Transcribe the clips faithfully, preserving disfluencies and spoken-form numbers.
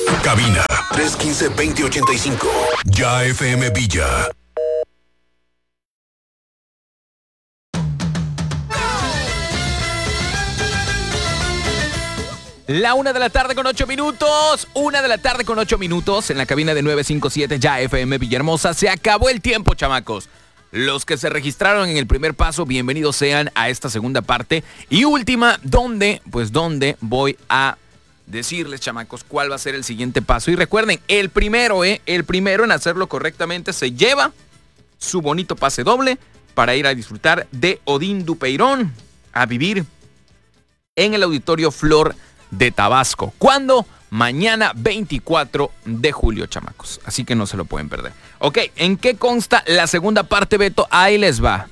Cabina tres uno cinco, dos cero ocho cinco. Ya F M Villa. La una de la tarde con ocho minutos. Una de la tarde con ocho minutos en la cabina de nueve cinco siete Ya F M Villahermosa. Se acabó el tiempo, chamacos. Los que se registraron en el primer paso, bienvenidos sean a esta segunda parte y última, donde, pues donde voy a decirles, chamacos, cuál va a ser el siguiente paso. Y recuerden, el primero, eh, el primero en hacerlo correctamente se lleva su bonito pase doble para ir a disfrutar de Odín Dupeirón, a vivir en el Auditorio Flor de Tabasco. ¿Cuándo? Mañana veinticuatro de julio, chamacos. Así que no se lo pueden perder. Ok, ¿en qué consta la segunda parte, Beto? Ahí les va.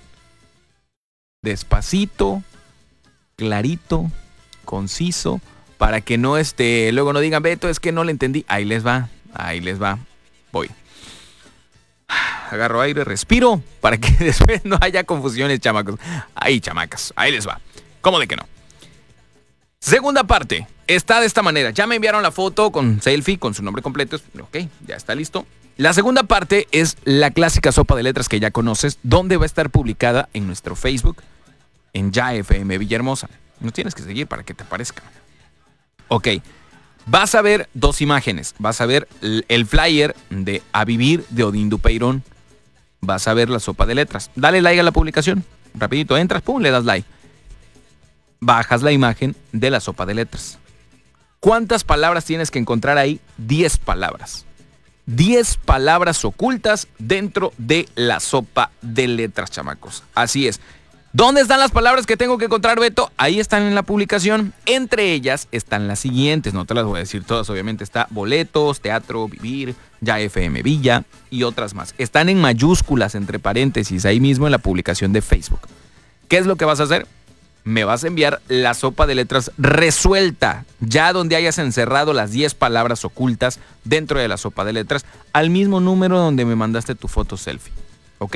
Despacito, clarito, conciso, para que no este, luego no digan, Beto, es que no le entendí. Ahí les va, ahí les va. Voy. Agarro aire, respiro, para que después no haya confusiones, chamacos. Ahí, chamacas, ahí les va. ¿Cómo de que no? Segunda parte, está de esta manera. Ya me enviaron la foto con selfie, con su nombre completo. Ok, ya está listo. La segunda parte es la clásica sopa de letras que ya conoces, donde va a estar publicada en nuestro Facebook, en Ya F M Villahermosa. No tienes que seguir para que te aparezca. Ok, vas a ver dos imágenes. Vas a ver el flyer de A Vivir de Odín Dupeirón. Vas a ver la sopa de letras. Dale like a la publicación. Rapidito, entras, pum, le das like. Bajas la imagen de la sopa de letras. ¿Cuántas palabras tienes que encontrar ahí? diez palabras. diez palabras ocultas dentro de la sopa de letras, chamacos. Así es. ¿Dónde están las palabras que tengo que encontrar, Beto? Ahí están en la publicación. Entre ellas están las siguientes. No te las voy a decir todas, obviamente. Está boletos, teatro, vivir, Ya F M Villa y otras más. Están en mayúsculas, entre paréntesis, ahí mismo en la publicación de Facebook. ¿Qué es lo que vas a hacer? Me vas a enviar la sopa de letras resuelta, ya donde hayas encerrado las diez palabras ocultas dentro de la sopa de letras, al mismo número donde me mandaste tu foto selfie. ¿Ok?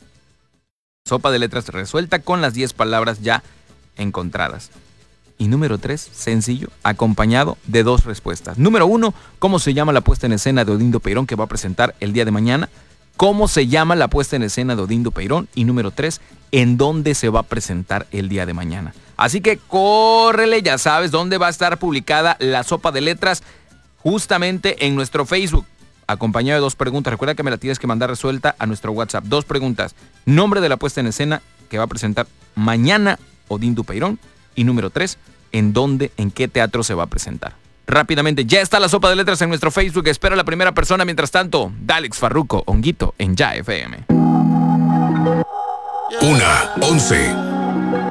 Sopa de letras resuelta con las diez palabras ya encontradas. Y número tres, sencillo, acompañado de dos respuestas. Número uno, ¿cómo se llama la puesta en escena de Odín Dupeirón que va a presentar el día de mañana? ¿Cómo se llama la puesta en escena de Odín Dupeirón? Y número tres, ¿en dónde se va a presentar el día de mañana? Así que córrele, ya sabes dónde va a estar publicada la sopa de letras, justamente en nuestro Facebook, acompañado de dos preguntas. Recuerda que me la tienes que mandar resuelta a nuestro WhatsApp. Dos preguntas. Nombre de la puesta en escena que va a presentar mañana Odín Dupeirón. Y número tres, ¿en dónde, en qué teatro se va a presentar? Rápidamente, ya está la sopa de letras en nuestro Facebook. Espera a la primera persona. Mientras tanto, Dalex Farruko, Honguito, en Ya F M. Una, once.